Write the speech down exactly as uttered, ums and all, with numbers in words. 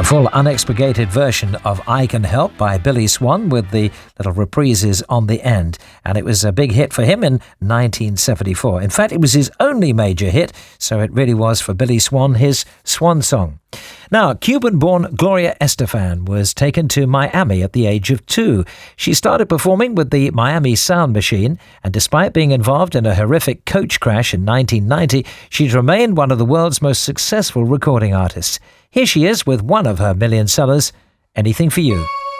A full unexpurgated version of I Can Help by Billy Swan with the little reprises on the end. And it was a big hit for him in nineteen seventy-four. In fact, it was his only major hit, so it really was for Billy Swan his swan song. Now, Cuban-born Gloria Estefan was taken to Miami at the age of two. She started performing with the Miami Sound Machine, and despite being involved in a horrific coach crash in nineteen ninety, she's remained one of the world's most successful recording artists. Here she is with one of her million sellers, Anything for You.